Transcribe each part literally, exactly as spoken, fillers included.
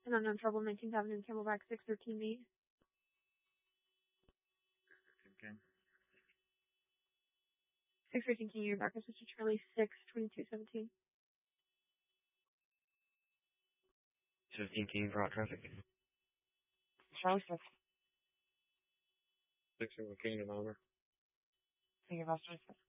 An unknown trouble, nineteenth Avenue, Camelback, six thirteen eight. Okay. six thirteen King, you're back. This is Charlie, six twenty-two seventeen. fifteen King, for hot traffic. Charlie, six. six over King and over. King of Austin, six.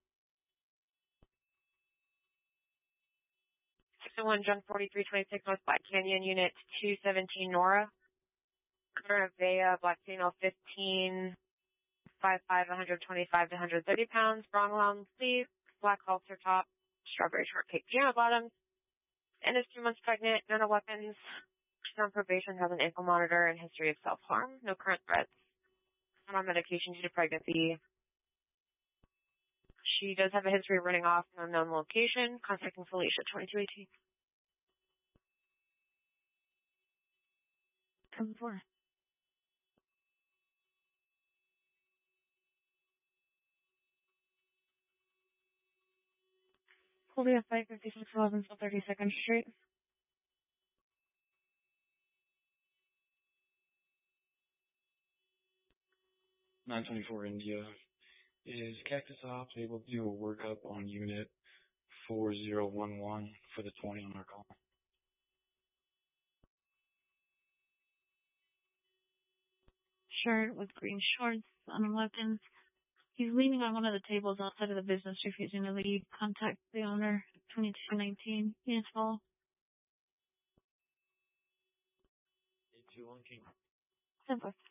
six oh one, John forty-three twenty-six, North Black Canyon, Unit two seventeen, Nora. Current Vea, Black Signal fifteen, five five, one twenty-five to one thirty pounds, brown long sleeve, black halter top, strawberry shortcake pajama bottoms, and is two months pregnant, none of weapons. She's on probation, has an ankle monitor, and history of self-harm, no current threats. Not on medication due to pregnancy. She does have a history of running off an unknown location, contacting Felicia, twenty-two eighteen. Come for. Julia five fifty-six eleven, still thirty-second Street. nine twenty-four India. Is Cactus Ops able to do a workup on unit four zero one one for the twenty on our call? Shirt with green shorts, on weapons. He's leaning on one of the tables outside of the business, refusing to leave. Contact the owner, twenty-two nineteen. Units fall. eight two one King. Simple.